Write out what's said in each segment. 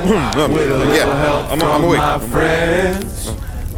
I'm awake. My friends,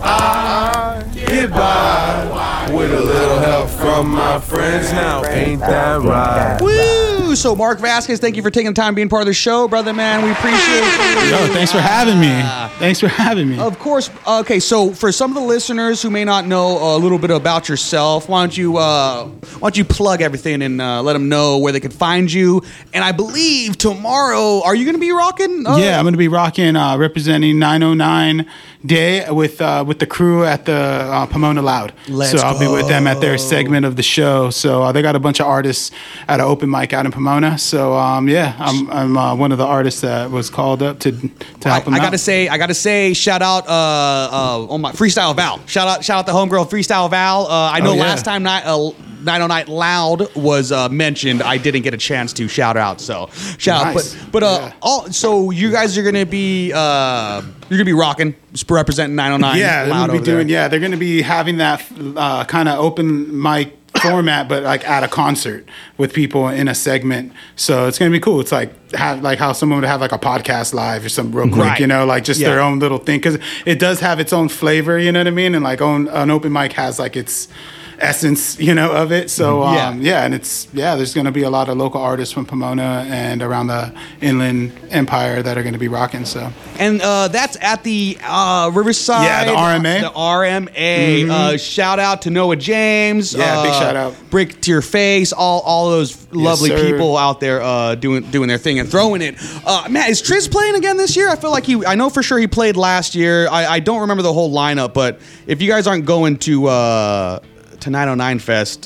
I get by with a little help from my friends. Now, ain't that right? Woo! So, Mark Vasquez, thank you for taking the time being part of the show, brother, man. We appreciate it. Yo, thanks for having me. Thanks for having me. Of course. Okay, so for some of the listeners who may not know a little bit about yourself, why don't you plug everything and let them know where they can find you? And I believe tomorrow, are you going to be rocking? Yeah, I'm going to be rocking, representing 909 Day with the crew at the Pomona Loud. Let's I'll be with them at their segment of the show. So they got a bunch of artists at an open mic out in Pomona. So I'm one of the artists that was called up to help them out. I gotta say, shout out on my Freestyle Val. Shout out the homegirl Freestyle Val. I know last time 909 Loud was mentioned, I didn't get a chance to shout out. So shout out. But so you guys are gonna be you're gonna be rocking, representing 909 Yeah, Loud they're over there. Yeah, they're gonna be having that kind of open mic format, but like at a concert with people in a segment. So it's gonna be cool. It's like how someone would have like a podcast live or something real quick, Right. Like just their own little thing, because it does have its own flavor, you know what I mean? And like an open mic has like its essence, of it. So and there's going to be a lot of local artists from Pomona and around the Inland Empire that are going to be rocking. So And that's at the Riverside. Yeah, the RMA. The RMA. Shout out to Noah James. Yeah, big shout out. Brick to Your Face. All those lovely sir. people out there doing their thing and throwing it. Matt, is Triz playing again this year? I feel like I know for sure he played last year. I don't remember the whole lineup, but if you guys aren't going to 909 Fest,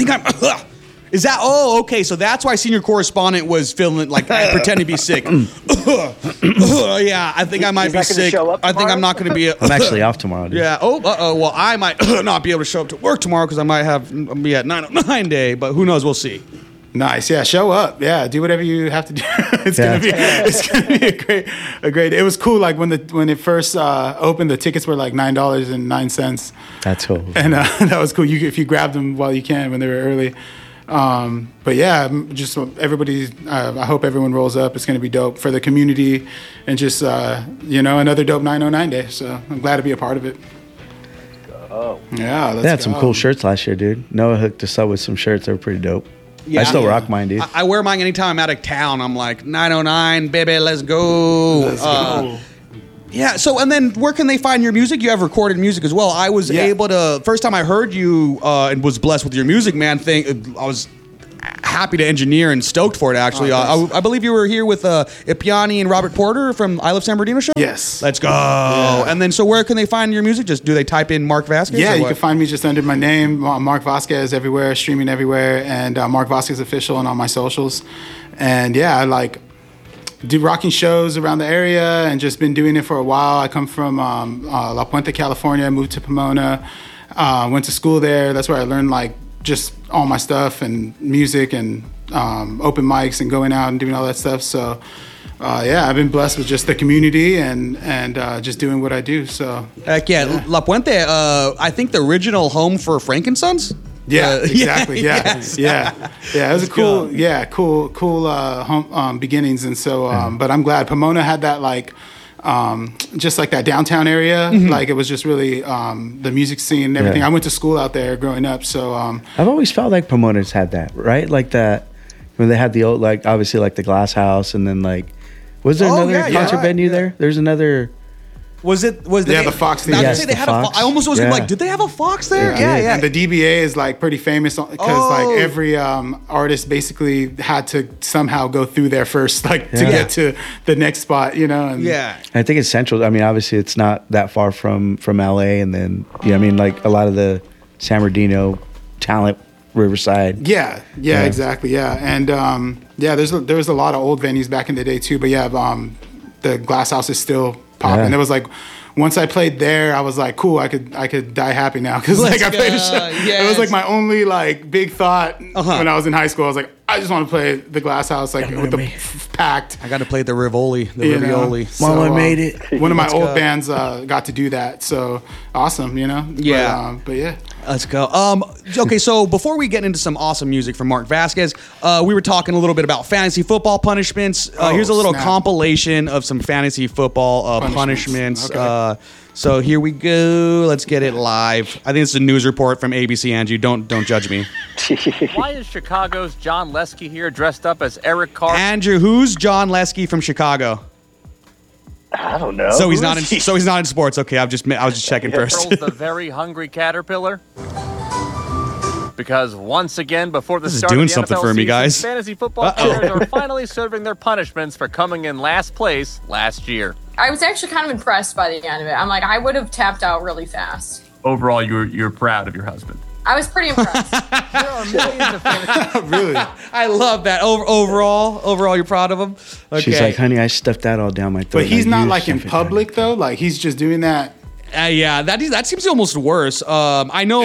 is that? Oh, okay. So that's why senior correspondent was feeling like pretending to be sick. Yeah, I think I might be sick. I think I'm not going to be. I'm actually off tomorrow, dude. Yeah. Oh. Well, I might not be able to show up to work tomorrow because I might be at 909 Day. But who knows? We'll see. Nice, yeah. Show up, yeah. Do whatever you have to do. It's gonna be a great. It was cool. Like when it first opened, the tickets were like $9.09. That's cool. And that was cool. If you grabbed them while you can when they were early. But yeah, just everybody. I hope everyone rolls up. It's gonna be dope for the community, and just another dope 909 Day. So I'm glad to be a part of it. Oh yeah, they had some cool shirts last year, dude. Noah hooked us up with some shirts. They were pretty dope. Yeah, I still rock mine, dude. I wear mine anytime I'm out of town. I'm like 909, baby, let's go. Let's go. Yeah. So, and then where can they find your music? You have recorded music as well. I was able to. First time I heard you and was blessed with your music, man. I was happy to engineer and stoked for it. Actually, I believe you were here with Ipiani and Robert Porter from I Love San Bernardino show. Yes. Let's go. Yeah. And then, so where can they find your music? Just do they type in Mark Vasquez? Yeah, you can find me just under my name, Mark Vasquez, everywhere, streaming everywhere, and Mark Vasquez Official on all my socials. And yeah, I do rocking shows around the area and just been doing it for a while. I come from La Puente, California, moved to Pomona, went to school there. That's where I learned just all my stuff and music and open mics and going out and doing all that stuff. So I've been blessed with just the community and just doing what I do. So heck yeah. La Puente, I think the original home for Frankensons. Yeah, exactly. Yeah, yes. yeah. It was a cool home beginnings, and so. But I'm glad Pomona had that just like that downtown area. Mm-hmm. Like it was just really the music scene and everything. I went to school out there growing up, so. I've always felt like Pomona's had that, right? Like that when they had the old, obviously the Glass House, and then was there another concert venue there? There's another. Was the Fox Theater? Yes, say they had Fox. I almost was like, did they have a Fox there? Yeah. And the DBA is pretty famous because every artist basically had to somehow go through there first, to get to the next spot, And, I think it's central. I mean, obviously it's not that far from LA, and then a lot of the San Bernardino talent, Riverside. Yeah, exactly. Yeah, and there was a lot of old venues back in the day too. But the Glass House is still popping. It was once I played there, I was like, cool, I could die happy now because I played a show. It was my only big thought when I was in high school. I was like, I just want to play the Glass House with the packed. I got to play the Rivoli. Mom, I made it. One of my old bands got to do that, so awesome, Yeah, but yeah. Let's go. Okay, so before we get into some awesome music from Mark Vasquez, we were talking a little bit about fantasy football punishments. Here's a little compilation of some fantasy football punishments. Okay. So here we go. Let's get it live. I think it's a news report from ABC. Andrew, don't judge me. Why is Chicago's John Lesky here dressed up as Eric Carr? Andrew, who's John Lesky from Chicago? I don't know. So he's not in. So he's not in sports. Okay, I was just checking first. The very hungry caterpillar. Because once again, before the This is start doing of the something NFL for me, season, guys. fantasy football players are finally serving their punishments for coming in last place last year. I was actually kind of impressed by the end of it. I'm like, I would have tapped out really fast. Overall, you're proud of your husband. I was pretty impressed. There are millions of fantasy. Really? I love that. Overall, you're proud of him. Okay. She's like, honey, I stuffed that all down my throat. But he's Now not you like in stuff it down public though. Like he's just doing that. Yeah, that seems almost worse. I know.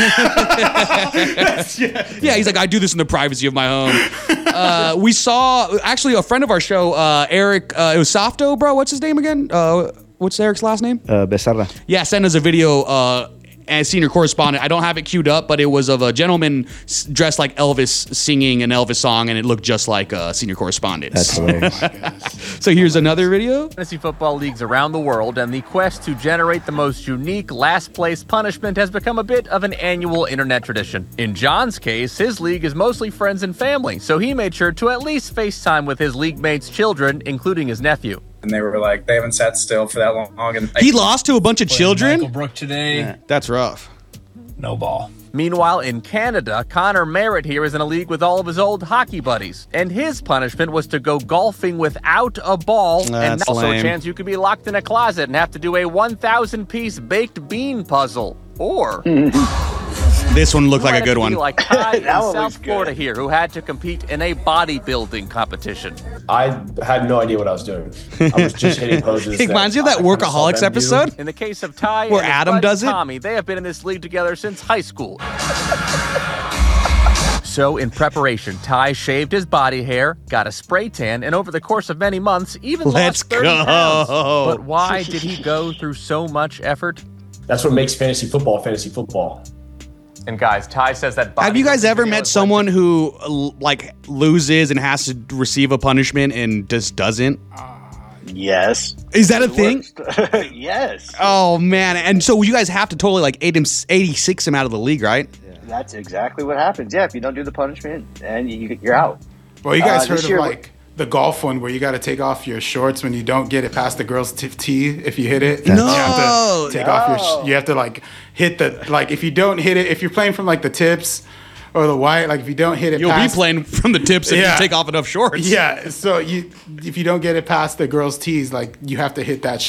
Yeah, he's like, I do this in the privacy of my home. We saw actually a friend of our show, Eric. It was Softo, bro. What's his name again? What's Eric's last name? Becerra. Yeah, sent us a video. As senior correspondent, I don't have it queued up, but it was of a gentleman dressed like Elvis singing an Elvis song, and it looked just like a senior correspondent. That's hilarious. So here's another video. Fantasy football leagues around the world, and the quest to generate the most unique last place punishment has become a bit of an annual internet tradition. In John's case, his league is mostly friends and family, so he made sure to at least FaceTime with his league mates' children, including his nephew. And they were like, they haven't sat still for that long. And He lost to a bunch of children? Michael Brook today. Yeah. That's rough. No ball. Meanwhile, in Canada, Connor Merritt here is in a league with all of his old hockey buddies. And his punishment was to go golfing without a ball. And That's also lame. a chance you could be locked in a closet and have to do a 1,000-piece baked bean puzzle. Or This one looked like a good be one. like Ty in That one South looks good. Florida here, who had to compete in a bodybuilding competition. I had no idea what I was doing. I was just hitting poses. It reminds you of that Workaholics episode? In the case of Ty Where and his Adam buddy does it? Tommy, they have been in this league together since high school. So, in preparation, Ty shaved his body hair, got a spray tan, and over the course of many months, even Let's lost 30 go. pounds. But why did he go through so much effort? That's what makes fantasy football. And guys, Ty says that. Have you guys bodybuilding ever video met is someone who like loses and has to receive a punishment and just doesn't? Yes. Is that a thing? Yes. Oh man! And so you guys have to totally like 86 him out of the league, right? That's exactly what happens. Yeah, if you don't do the punishment, and you're out. Well, you guys heard this of year- like the golf one where you got to take off your shorts when you don't get it past the girl's tee if you hit it. No. You have to take off your. You have to like hit the like if you don't hit it if you're playing from like the tips or the white like if you don't hit it. You'll past, be playing from the tips if Yeah. you take off enough shorts. Yeah, so if you don't get it past the girl's tees, like you have to hit that